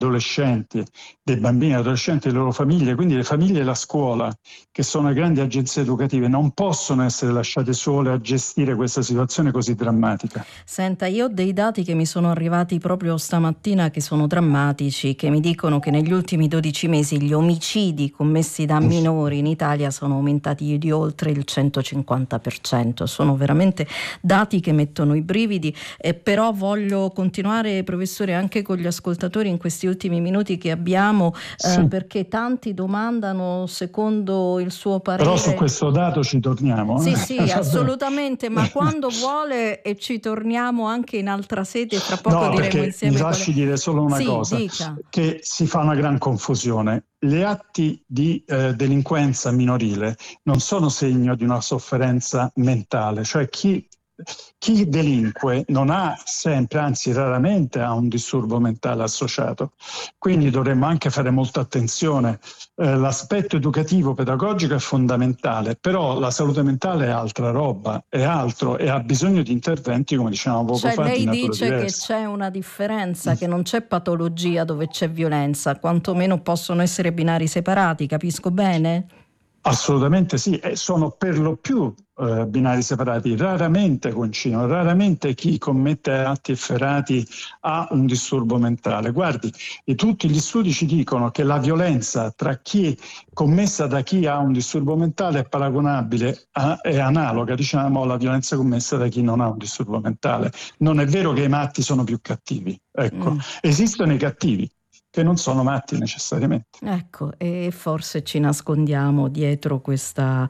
adolescenti, dei bambini e adolescenti e le loro famiglie, quindi le famiglie e la scuola, che sono le grandi agenzie educative, non possono essere lasciate sole a gestire questa situazione così drammatica. Senta, io ho dei dati che mi sono arrivati proprio stamattina che sono drammatici, che mi dicono che negli ultimi 12 mesi gli omicidi commessi da minori in Italia sono aumentati di oltre il 150%. Sono veramente dati che mettono i brividi, però voglio continuare, professore, anche con gli ascoltatori in questi ultimi minuti che abbiamo, Sì. perché tanti domandano secondo il suo parere. Però su questo dato ci torniamo. Sì, assolutamente, ma quando vuole e ci torniamo anche in altra sede, fra poco No, diremo perché insieme. mi lasci dire solo una cosa, dica. che si fa una gran confusione. Gli atti di delinquenza minorile non sono segno di una sofferenza mentale, cioè chi delinque non ha sempre, anzi raramente ha un disturbo mentale associato. Quindi dovremmo anche fare molta attenzione. L'aspetto educativo pedagogico è fondamentale, però la salute mentale è altra roba, è altro e ha bisogno di interventi, come dicevamo poco fa, Lei di natura dice diversa. che c'è una differenza, che non c'è patologia dove c'è violenza, quantomeno possono essere binari separati, capisco bene? Assolutamente sì, e sono per lo più binari separati, raramente coincidono, raramente chi commette atti efferati ha un disturbo mentale. Guardi, tutti gli studi ci dicono che la violenza commessa da chi ha un disturbo mentale è paragonabile, è analoga, diciamo, alla violenza commessa da chi non ha un disturbo mentale. Non è vero che i matti sono più cattivi, ecco, esistono i cattivi, che non sono matti necessariamente. Ecco, e forse ci nascondiamo dietro questa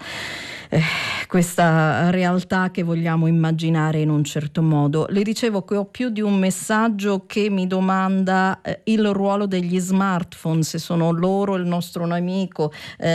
realtà che vogliamo immaginare in un certo modo. Le dicevo che ho più di un messaggio che mi domanda il ruolo degli smartphone, se sono loro il nostro nemico,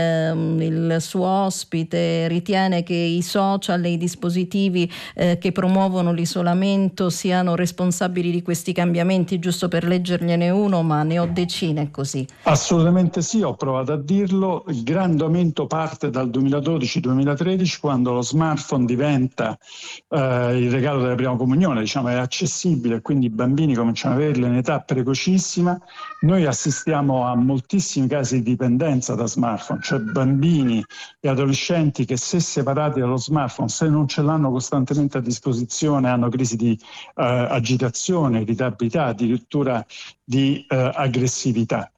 il suo ospite ritiene che i social e i dispositivi che promuovono l'isolamento siano responsabili di questi cambiamenti, giusto per leggergliene uno, ma ne ho decine così. Assolutamente sì, ho provato a dirlo. Il grande aumento parte dal 2012-2013, quando lo smartphone diventa il regalo della prima comunione, diciamo, è accessibile, quindi i bambini cominciano ad averlo in età precocissima. Noi assistiamo a moltissimi casi di dipendenza da smartphone, cioè bambini e adolescenti che, se separati dallo smartphone, se non ce l'hanno costantemente a disposizione, hanno crisi di agitazione, irritabilità, addirittura di aggressività.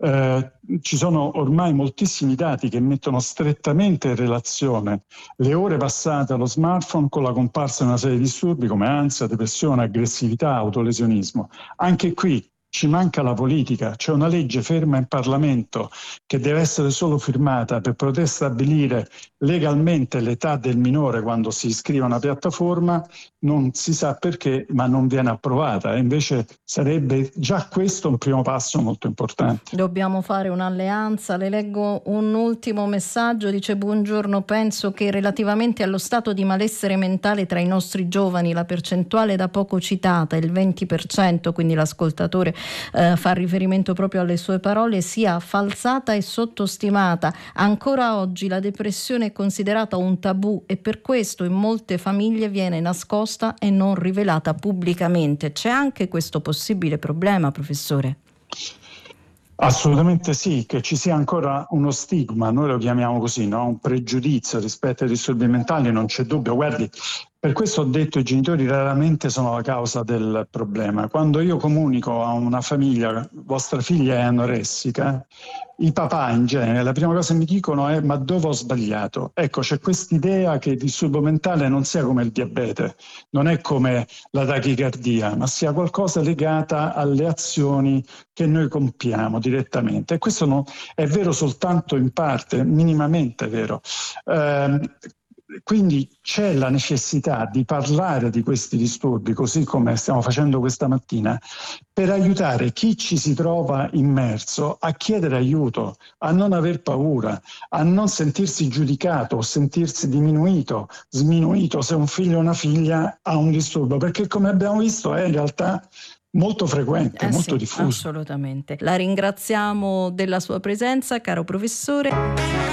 Ci sono ormai moltissimi dati che mettono strettamente in relazione le ore passate allo smartphone con la comparsa di una serie di disturbi come ansia, depressione, aggressività, autolesionismo. Anche qui ci manca la politica, c'è una legge ferma in Parlamento che deve essere solo firmata per poter stabilire legalmente l'età del minore quando si iscrive a una piattaforma, non si sa perché, ma non viene approvata, e invece sarebbe già questo un primo passo molto importante. Dobbiamo fare un'alleanza. Le leggo un ultimo messaggio, dice: buongiorno, penso che relativamente allo stato di malessere mentale tra i nostri giovani la percentuale da poco citata, il 20%, quindi l'ascoltatore fa riferimento proprio alle sue parole, sia falsata e sottostimata. Ancora oggi la depressione è considerata un tabù e per questo in molte famiglie viene nascosta e non rivelata pubblicamente. C'è anche questo possibile problema, professore? Assolutamente sì, che ci sia ancora uno stigma, noi lo chiamiamo così, no? Un pregiudizio rispetto ai disturbi mentali, non c'è dubbio. Guardi, per questo ho detto i genitori raramente sono la causa del problema. Quando io comunico a una famiglia, vostra figlia è anoressica, i papà in genere la prima cosa che mi dicono è: ma dove ho sbagliato? Ecco, c'è quest'idea che il disturbo mentale non sia come il diabete, non è come la tachicardia, ma sia qualcosa legata alle azioni che noi compiamo direttamente. E questo è vero soltanto in parte, minimamente vero. Quindi c'è la necessità di parlare di questi disturbi, così come stiamo facendo questa mattina, per aiutare chi ci si trova immerso a chiedere aiuto, a non aver paura, a non sentirsi giudicato o sentirsi diminuito, sminuito se un figlio o una figlia ha un disturbo, perché, come abbiamo visto, è in realtà molto frequente, molto Sì, diffuso. assolutamente. La ringraziamo della sua presenza, caro professore.